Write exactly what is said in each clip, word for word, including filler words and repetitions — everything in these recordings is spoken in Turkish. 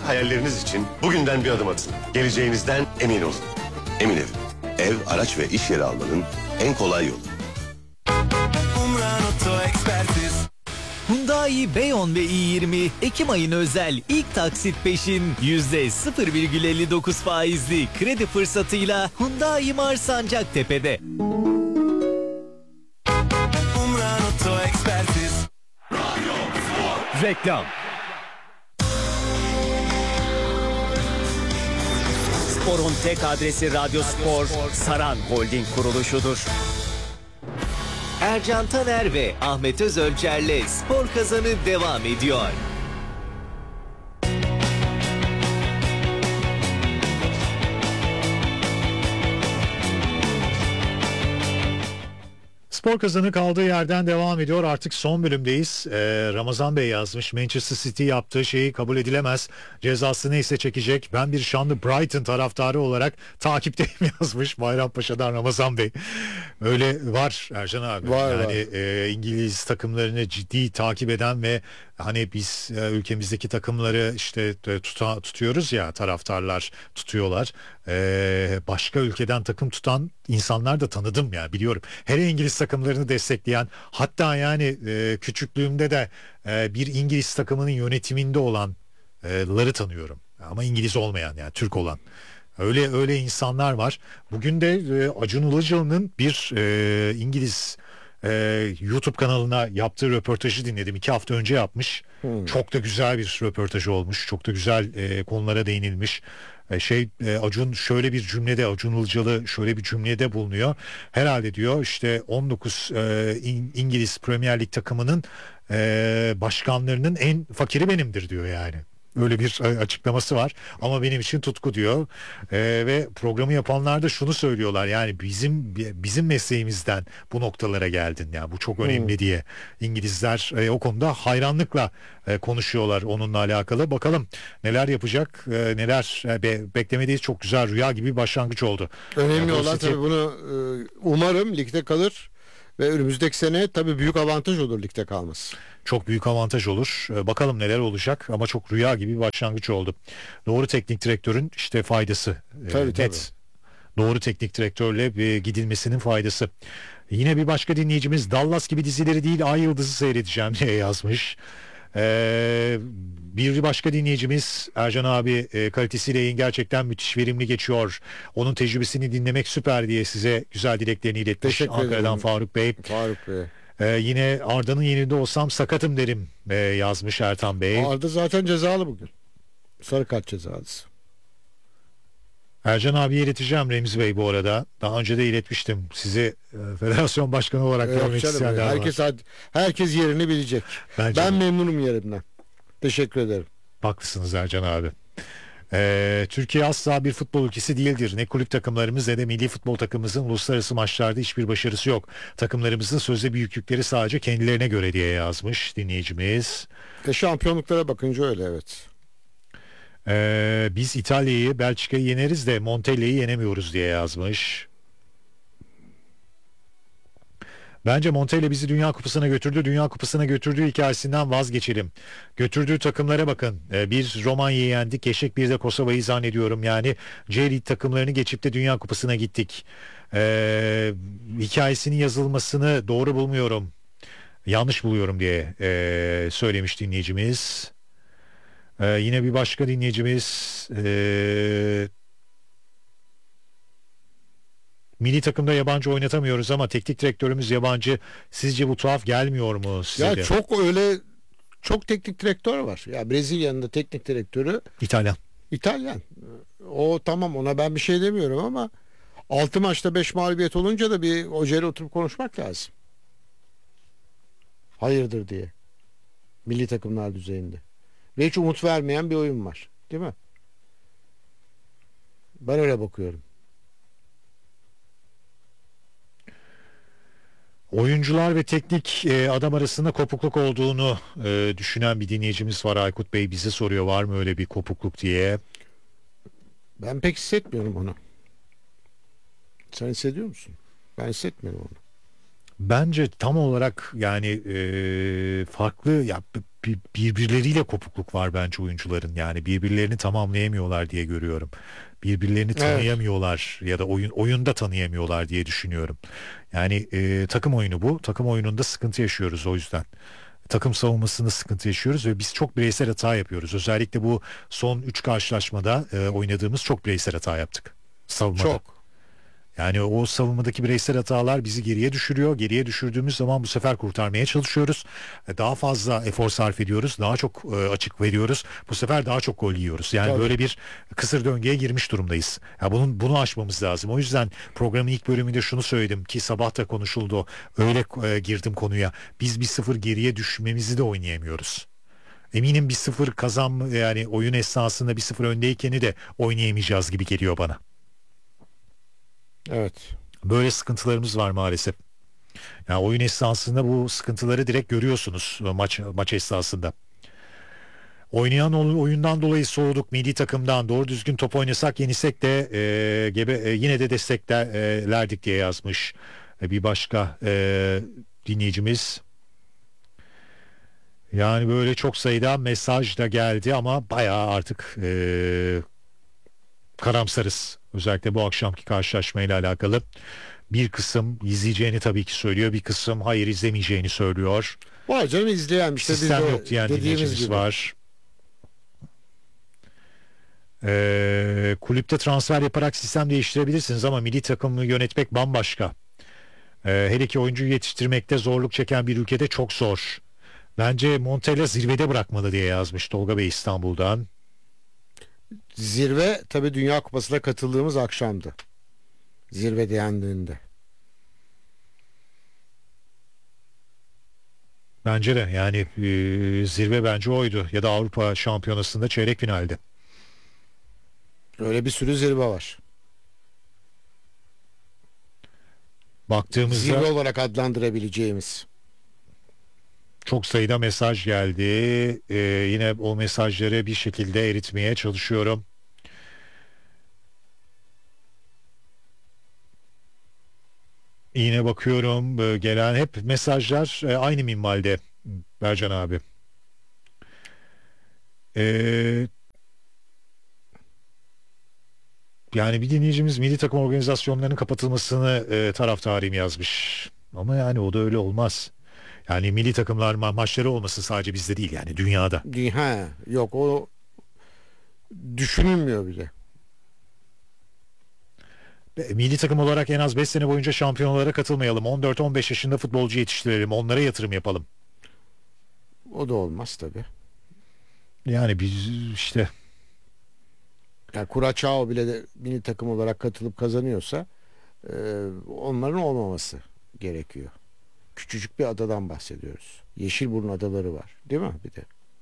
hayalleriniz için bugünden bir adım atın. Geleceğinizden emin olun. Emin Ev. Ev, araç ve iş yeri almanın en kolay yolu. Hyundai Beyon ve i yirmi Ekim ayına özel ilk taksit peşin yüzde sıfır virgül elli dokuz faizli kredi fırsatıyla Hyundai Mars Sancaktepe'de. Reklam. Spor'un tek adresi Radyo Spor, Saran Holding kuruluşudur. Ercan Taner ve Ahmet Özölçer'le Spor Kazanı devam ediyor. Spor Kazanı kaldığı yerden devam ediyor. Artık son bölümdeyiz. Ee, Ramazan Bey yazmış. Manchester City yaptığı şeyi kabul edilemez. Cezası neyse çekecek. Ben bir şanlı Brighton taraftarı olarak takipteyim yazmış. Bayrampaşa'dan Ramazan Bey. Öyle var Ercan abi. Var, yani var. E, İngiliz takımlarını ciddi takip eden ve hani biz e, ülkemizdeki takımları işte e, tuta, tutuyoruz ya, taraftarlar tutuyorlar. E, başka ülkeden takım tutan insanlar da tanıdım ya, biliyorum. Her İngiliz takımlarını destekleyen, hatta yani e, küçüklüğümde de e, bir İngiliz takımının yönetiminde olanları tanıyorum. Ama İngiliz olmayan, yani Türk olan. Öyle öyle insanlar var. Bugün de e, Acun Ilıcalı'nın bir e, İngiliz e, YouTube kanalına yaptığı röportajı dinledim. İki hafta önce yapmış. Hmm. Çok da güzel bir röportaj olmuş. Çok da güzel e, konulara değinilmiş. E, şey e, Acun şöyle bir cümlede, Acun Ilıcalı şöyle bir cümlede bulunuyor. Herhalde diyor işte on dokuz e, İng- İngiliz Premier Lig takımının e, başkanlarının en fakiri benimdir diyor yani. Öyle bir açıklaması var ama benim için tutku diyor. Ee, ve programı yapanlar da şunu söylüyorlar, yani bizim bizim mesleğimizden bu noktalara geldin, yani bu çok önemli hmm. diye. İngilizler e, o konuda hayranlıkla e, konuşuyorlar onunla alakalı. Bakalım neler yapacak, e, neler e, be, beklemedeyiz. Çok güzel, rüya gibi bir başlangıç oldu. Önemli yani olan City... tabii bunu e, umarım ligde kalır ve önümüzdeki sene tabii büyük avantaj olur ligde kalması. Çok büyük avantaj olur. Ee, bakalım neler olacak, ama çok rüya gibi bir başlangıç oldu. Doğru teknik direktörün işte faydası. Tabii, ee, tabii. Net. Doğru teknik direktörle e, gidilmesinin faydası. Yine bir başka dinleyicimiz Dallas gibi dizileri değil Ay Yıldızı seyredeceğim diye yazmış. Ee, bir başka dinleyicimiz Ercan abi e, kalitesiyle yayın gerçekten müthiş, verimli geçiyor. Onun tecrübesini dinlemek süper diye size güzel dileklerini iletmiş. Teşekkür Ankara'dan ederim. Faruk Bey. Faruk Bey. Ee, yine Arda'nın yerinde olsam sakatım derim e, yazmış Ertan Bey. Arda zaten cezalı bugün. Sarı kart cezalısı. Ercan abiye ileteceğim Remzi Bey bu arada. Daha önce de iletmiştim. Sizi e, federasyon başkanı olarak Yok görmek canım, isteyenler herkes, var. herkes yerini bilecek. Bence ben de. memnunum yerimden. Teşekkür ederim. Haklısınız Ercan abi. Ee, Türkiye asla bir futbol ülkesi değildir. Ne kulüp takımlarımız ne de milli futbol takımımızın uluslararası maçlarda hiçbir başarısı yok. Takımlarımızın sözde büyüklükleri sadece kendilerine göre diye yazmış dinleyicimiz. E, şampiyonluklara bakınca öyle, evet. Ee, biz İtalya'yı, Belçika'yı yeneriz de Montella'yı yenemiyoruz diye yazmış. Bence Montella bizi Dünya Kupası'na götürdü. Dünya Kupası'na götürdüğü hikayesinden vazgeçelim. Götürdüğü takımlara bakın. Ee, bir Romanya'yı yendik. Eşek bir de Kosova'yı zannediyorum. Yani C-League takımlarını geçip de Dünya Kupası'na gittik. Ee, hikayesinin yazılmasını doğru bulmuyorum. Yanlış buluyorum diye e, söylemiş dinleyicimiz. Ee, yine bir başka dinleyicimiz... E, milli takımda yabancı oynatamıyoruz ama teknik direktörümüz yabancı. Sizce bu tuhaf gelmiyor mu size Ya de? çok öyle çok teknik direktör var. Ya Brezilya'nın da teknik direktörü İtalyan. İtalyan. O tamam, ona ben bir şey demiyorum ama altı maçta beş mağlubiyet olunca da bir hocayla oturup konuşmak lazım. Hayırdır diye. Milli takımlar düzeyinde. Ve hiç umut vermeyen bir oyun var. Değil mi? Ben öyle bakıyorum. Oyuncular ve teknik e, adam arasında kopukluk olduğunu e, düşünen bir dinleyicimiz var. Aykut Bey bize soruyor, var mı öyle bir kopukluk diye. Ben pek hissetmiyorum onu. Sen hissediyor musun? Ben hissetmiyorum onu. Bence tam olarak yani e, farklı ya bi- birbirleriyle kopukluk var bence oyuncuların, yani birbirlerini tamamlayamıyorlar diye görüyorum. Birbirlerini tanıyamıyorlar ya da oyun oyunda tanıyamıyorlar diye düşünüyorum. Yani e, takım oyunu bu. Takım oyununda sıkıntı yaşıyoruz o yüzden. Takım savunmasında sıkıntı yaşıyoruz ve biz çok bireysel hata yapıyoruz. Özellikle bu son üç karşılaşmada e, oynadığımız çok bireysel hata yaptık savunmada. Çok. Yani o savunmadaki bireysel hatalar bizi geriye düşürüyor. Geriye düşürdüğümüz zaman bu sefer kurtarmaya çalışıyoruz. E, Daha fazla efor sarf ediyoruz. Daha çok e, açık veriyoruz. Bu sefer daha çok gol yiyoruz. Yani Tabii. böyle bir kısır döngüye girmiş durumdayız. Ya bunun bunu aşmamız lazım. O yüzden programın ilk bölümünde şunu söyledim ki sabah da konuşuldu. Öyle e, girdim konuya. Biz bir sıfır geriye düşmemizi de oynayamıyoruz. Eminim bir sıfır kazan, yani oyun esnasında bir sıfır öndeyken de oynayamayacağız gibi geliyor bana. Evet. Böyle sıkıntılarımız var maalesef. Yani oyun esnasında bu sıkıntıları direkt görüyorsunuz maç maç esnasında. Oynayan oy- oyundan dolayı soğuduk milli takımdan. Doğru düzgün top oynasak yenilsek de e, gebe, e, yine de desteklerdik diye yazmış e, bir başka e, dinleyicimiz. Yani böyle çok sayıda mesaj da geldi ama bayağı artık e, karamsarız. Özellikle bu akşamki karşılaşmayla alakalı. Bir kısım izleyeceğini tabii ki söylüyor. Bir kısım hayır izlemeyeceğini söylüyor. Var canım, izleyen işte biz Sistem de yok diyen dediğimiz dinleyicimiz gibi. var. Ee, kulüpte transfer yaparak sistem değiştirebilirsiniz ama milli takımı yönetmek bambaşka. Ee, hele ki oyuncuyu yetiştirmekte zorluk çeken bir ülkede çok zor. Bence Montella zirvede bırakmalı diye yazmış Tolga Bey İstanbul'dan. Zirve tabii Dünya Kupası'na katıldığımız akşamdı. Zirve dendiğinde. Bence de yani e, zirve bence oydu ya da Avrupa Şampiyonası'nda çeyrek finalde. Öyle bir sürü zirve var. Baktığımızda Zirve olarak adlandırabileceğimiz. çok sayıda mesaj geldi. Ee, yine o mesajları bir şekilde eritmeye çalışıyorum. Yine bakıyorum e, gelen hep mesajlar e, aynı minvalde Bercan abi. Ee, yani bir dinleyicimiz milli takım organizasyonlarının kapatılmasını e, taraftarıyım yazmış. Ama yani o da öyle olmaz. Yani milli takımlar ma- maçları olması sadece bizde değil, yani dünyada. Ha, yok o düşünülmüyor bile. E, Milli takım olarak en az beş sene boyunca şampiyonalara katılmayalım. on dört on beş yaşında futbolcu yetiştirelim. Onlara yatırım yapalım. O da olmaz tabii. Yani biz işte Yani Curaçao bile de milli takım olarak katılıp kazanıyorsa e, onların olmaması gerekiyor. Küçücük bir adadan bahsediyoruz. Yeşilburnu adaları var, değil mi bir de?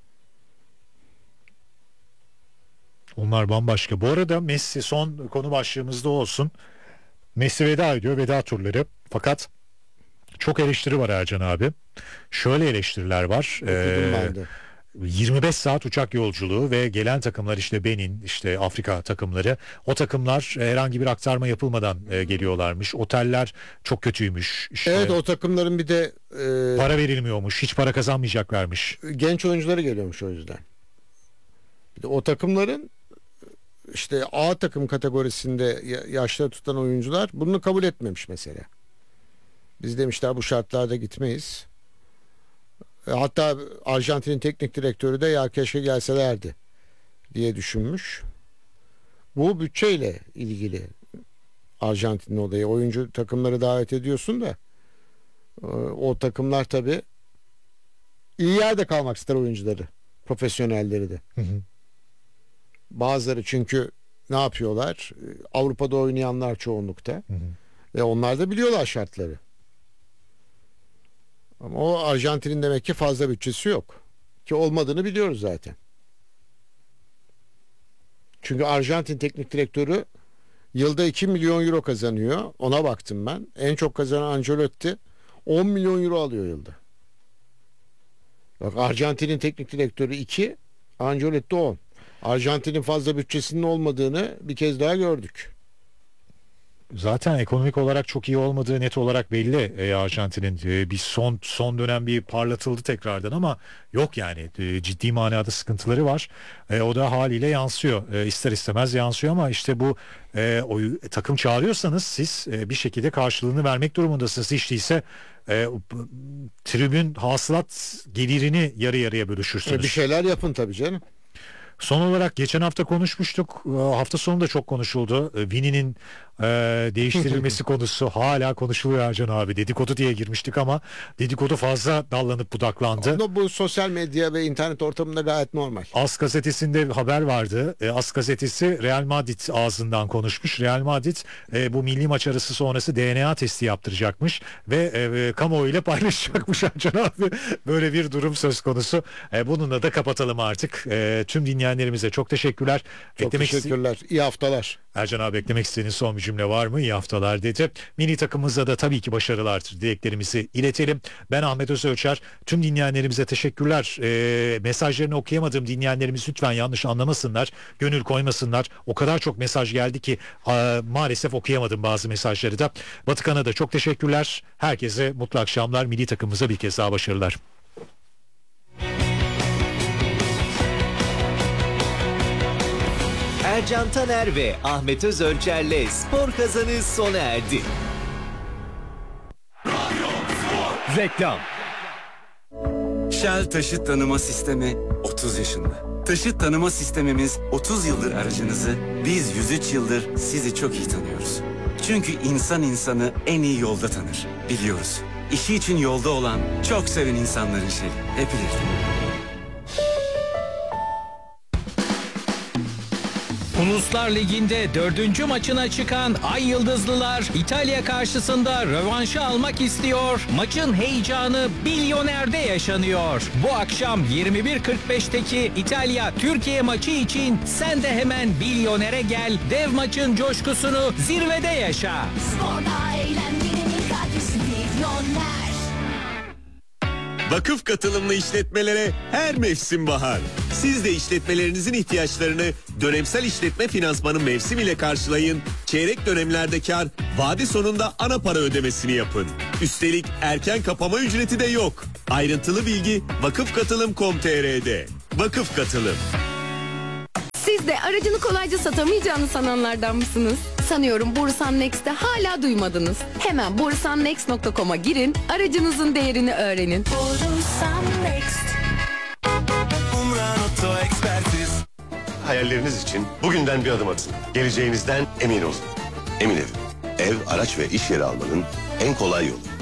onlar bambaşka. Bu arada Messi, son konu başlığımızda olsun. Messi veda ediyor, veda turları. Fakat çok eleştiri var Ercan abi. Şöyle eleştiriler var. Okudum Ee, ben de. yirmi beş saat uçak yolculuğu ve gelen takımlar işte Benin, işte Afrika takımları. O takımlar e, herhangi bir aktarma yapılmadan e, geliyorlarmış. Oteller çok kötüymüş. İşte Evet, o takımların bir de e, para verilmiyormuş. Hiç para kazanmayacaklarmış. genç oyuncuları geliyormuş o yüzden. Bir de o takımların işte A takım kategorisinde ya- yaşta tutan oyuncular bunu kabul etmemiş mesela. Biz demişler bu şartlarda gitmeyiz. E, Hatta Arjantin'in teknik direktörü de ya keşke gelselerdi diye düşünmüş. Bu bütçeyle ilgili Arjantin'in olayı. Oyuncu takımları davet ediyorsun da e, o takımlar tabii iyi yerde kalmak ister oyuncuları. Profesyonelleri de. Hı hı. Bazıları çünkü ne yapıyorlar? E, Avrupa'da oynayanlar çoğunlukta. Hı hı. Ve onlar da biliyorlar şartları. Ama o Arjantin'in demek ki fazla bütçesi yok. Ki olmadığını biliyoruz zaten. Çünkü Arjantin teknik direktörü yılda iki milyon euro kazanıyor. Ona baktım ben. En çok kazanan Ancelotti on milyon euro alıyor yılda. Bak, Arjantin'in teknik direktörü iki, Ancelotti on. Arjantin'in fazla bütçesinin olmadığını bir kez daha gördük. zaten ekonomik olarak çok iyi olmadığı net olarak belli e, Arjantin'in. E, bir son son dönem bir parlatıldı tekrardan ama yok yani e, ciddi manada sıkıntıları var. E, o da haliyle yansıyor. E, ister istemez yansıyor ama işte bu e, o, takım çağırıyorsanız siz e, bir şekilde karşılığını vermek durumundasınız. Hiç değilse e, tribün hasılat gelirini yarı yarıya bölüşürsünüz. E, bir şeyler yapın tabii canım. Son olarak geçen hafta konuşmuştuk. E, Hafta sonu da çok konuşuldu. E, Vini'nin e, değiştirilmesi konusu hala konuşuluyor Ercan abi. Dedikodu diye girmiştik ama dedikodu fazla dallanıp budaklandı. Ama bu sosyal medya ve internet ortamında gayet normal. As gazetesinde haber vardı. E, As gazetesi Real Madrid ağzından konuşmuş. Real Madrid e, bu milli maç arası sonrası D N A testi yaptıracakmış ve e, kamuoyuyla paylaşacakmış Ercan abi. Böyle bir durum söz konusu. E, bununla da kapatalım artık. E, tüm dinleyenlerimize çok teşekkürler. Çok Eklemek iste- teşekkürler. İyi haftalar. Ercan abi eklemek istediğiniz son bir cümle var mı? İyi haftalar dedi. Mini takımımıza da tabii ki başarılar dileklerimizi iletelim. Ben Ahmet Özölçer. Tüm dinleyenlerimize teşekkürler. E, mesajlarını okuyamadığım dinleyenlerimiz lütfen yanlış anlamasınlar. Gönül koymasınlar. O kadar çok mesaj geldi ki a, maalesef okuyamadım bazı mesajları da. Batıkan'a da çok teşekkürler. Herkese mutlu akşamlar. Milli takımımıza bir kez daha başarılar. Ercan Taner ve Ahmet Özölçer'le Spor Kazanı sona erdi. Reklam. Shell Taşıt Tanıma Sistemi otuz yaşında. Taşıt tanıma sistemimiz otuz yıldır aracınızı, biz yüz üç yıldır sizi çok iyi tanıyoruz. Çünkü insan insanı en iyi yolda tanır, biliyoruz. İşi için yolda olan, çok seven insanların şeyi, hep ileri. Uluslar Ligi'nde dördüncü maçına çıkan Ay Yıldızlılar İtalya karşısında rövanşı almak istiyor. Maçın heyecanı Bilyoner'de yaşanıyor. Bu akşam yirmi bir kırk beşteki İtalya-Türkiye maçı için sen de hemen Bilyoner'e gel. Dev maçın coşkusunu zirvede yaşa. Sporda eğlenmenin adresi Milyoner. Vakıf katılımlı işletmelere her mevsim bahar. Siz de işletmelerinizin ihtiyaçlarını dönemsel işletme finansmanı mevsim ile karşılayın. Çeyrek dönemlerde kar, vade sonunda ana para ödemesini yapın. Üstelik erken kapama ücreti de yok. Ayrıntılı bilgi vakıfkatılım nokta com nokta tr'de. Vakıf Katılım. Siz de aracını kolayca satamayacağını sananlardan mısınız? Sanıyorum Borusan Next'te hala duymadınız. Hemen borusan next nokta com'a girin, aracınızın değerini öğrenin. Borusan Next. Hayalleriniz için bugünden bir adım atın. Geleceğinizden emin olun. Emin Ev. Ev, araç ve iş yeri almanın en kolay yolu.